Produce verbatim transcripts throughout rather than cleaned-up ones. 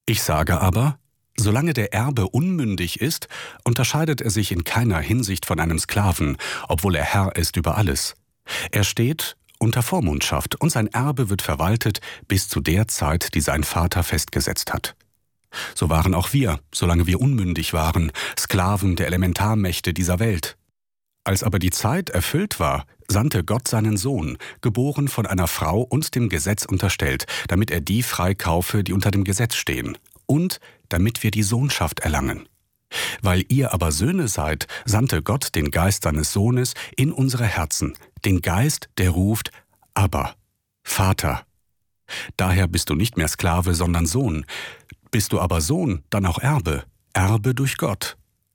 Ich sage aber, solange der Erbe unmündig ist, unterscheidet er sich in keiner Hinsicht von einem Sklaven, obwohl er Herr ist über alles. Er steht unter Vormundschaft und sein Erbe wird verwaltet bis zu der Zeit, die sein Vater festgesetzt hat. So waren auch wir, solange wir unmündig waren, Sklaven der Elementarmächte dieser Welt. Als aber die Zeit erfüllt war, sandte Gott seinen Sohn, geboren von einer Frau und dem Gesetz unterstellt, damit er die freikaufe, die unter dem Gesetz stehen, und damit wir die Sohnschaft erlangen. Weil ihr aber Söhne seid, sandte Gott den Geist seines Sohnes in unsere Herzen, den Geist, der ruft, Abba, Vater. Daher bist du nicht mehr Sklave, sondern Sohn. Bist du aber Sohn, dann auch Erbe, Erbe durch Gott.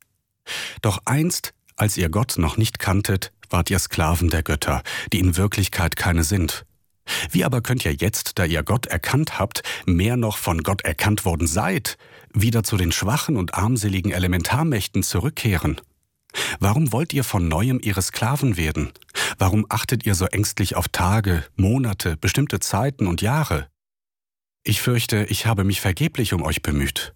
Doch einst, als ihr Gott noch nicht kanntet, wart ihr Sklaven der Götter, die in Wirklichkeit keine sind. Wie aber könnt ihr jetzt, da ihr Gott erkannt habt, mehr noch von Gott erkannt worden seid, wieder zu den schwachen und armseligen Elementarmächten zurückkehren? Warum wollt ihr von Neuem ihre Sklaven werden? Warum achtet ihr so ängstlich auf Tage, Monate, bestimmte Zeiten und Jahre? Ich fürchte, ich habe mich vergeblich um euch bemüht.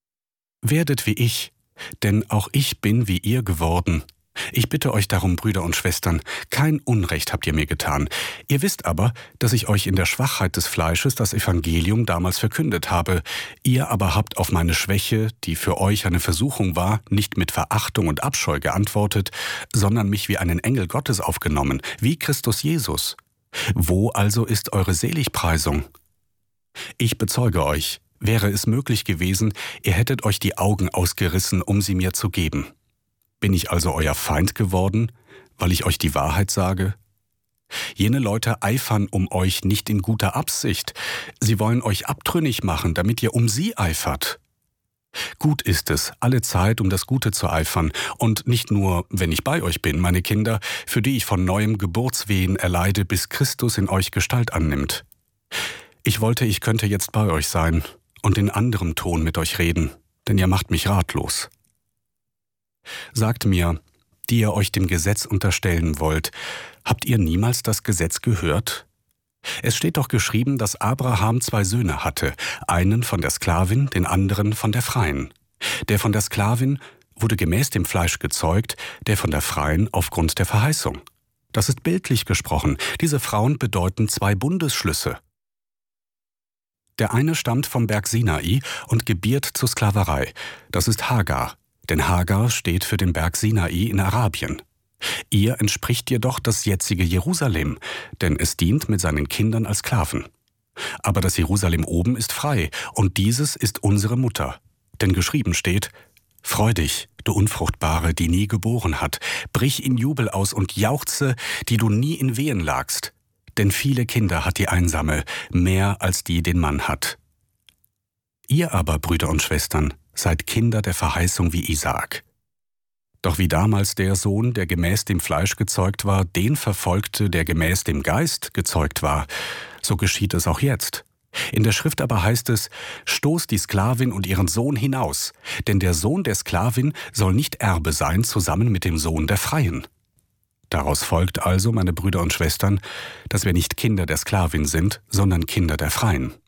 Werdet wie ich, denn auch ich bin wie ihr geworden. Ich bitte euch darum, Brüder und Schwestern, kein Unrecht habt ihr mir getan. Ihr wisst aber, dass ich euch in der Schwachheit des Fleisches das Evangelium damals verkündet habe. Ihr aber habt auf meine Schwäche, die für euch eine Versuchung war, nicht mit Verachtung und Abscheu geantwortet, sondern mich wie einen Engel Gottes aufgenommen, wie Christus Jesus. Wo also ist eure Seligpreisung? Ich bezeuge euch, wäre es möglich gewesen, ihr hättet euch die Augen ausgerissen, um sie mir zu geben. Bin ich also euer Feind geworden, weil ich euch die Wahrheit sage? Jene Leute eifern um euch nicht in guter Absicht. Sie wollen euch abtrünnig machen, damit ihr um sie eifert. Gut ist es, alle Zeit um das Gute zu eifern, und nicht nur, wenn ich bei euch bin, meine Kinder, für die ich von neuem Geburtswehen erleide, bis Christus in euch Gestalt annimmt. Ich wollte, ich könnte jetzt bei euch sein und in anderem Ton mit euch reden, denn ihr macht mich ratlos. Sagt mir, die ihr euch dem Gesetz unterstellen wollt, habt ihr niemals das Gesetz gehört? Es steht doch geschrieben, dass Abraham zwei Söhne hatte, einen von der Sklavin, den anderen von der Freien. Der von der Sklavin wurde gemäß dem Fleisch gezeugt, der von der Freien aufgrund der Verheißung. Das ist bildlich gesprochen. Diese Frauen bedeuten zwei Bundesschlüsse. Der eine stammt vom Berg Sinai und gebiert zur Sklaverei. Das ist Hagar. Denn Hagar steht für den Berg Sinai in Arabien. Ihr entspricht jedoch das jetzige Jerusalem, denn es dient mit seinen Kindern als Sklaven. Aber das Jerusalem oben ist frei, und dieses ist unsere Mutter. Denn geschrieben steht, Freu dich, du Unfruchtbare, die nie geboren hat, brich in Jubel aus und jauchze, die du nie in Wehen lagst. Denn viele Kinder hat die Einsame, mehr als die den Mann hat. Ihr aber, Brüder und Schwestern, seid Kinder der Verheißung wie Isaak. Doch wie damals der Sohn, der gemäß dem Fleisch gezeugt war, den verfolgte, der gemäß dem Geist gezeugt war, so geschieht es auch jetzt. In der Schrift aber heißt es, stoßt die Sklavin und ihren Sohn hinaus, denn der Sohn der Sklavin soll nicht Erbe sein zusammen mit dem Sohn der Freien. Daraus folgt also, meine Brüder und Schwestern, dass wir nicht Kinder der Sklavin sind, sondern Kinder der Freien.